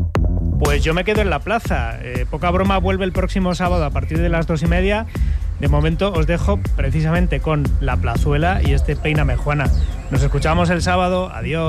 Pues yo me quedo en la plaza. Poca broma vuelve el próximo sábado a partir de las 2:30. De momento os dejo precisamente con La Plazuela y este Peíname Juana. Nos escuchamos el sábado. Adiós.